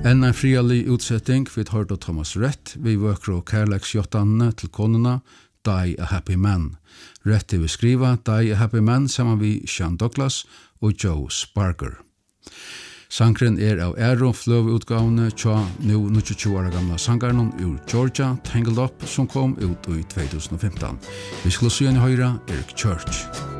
En frialig utsetting vi hørte Thomas Rhett, vi vøker og kærleksjottene til konene, Die a Happy Man. Rhett vi skriva Die a Happy Man sammen vi Sean Douglas og Joe Sparker. Sangren av Aero fløveutgavene tja nu 22 år gamla sangaren ur Georgia, Tangled Up, som kom ut i 2015. Vi skulle se en høyre Eric Church.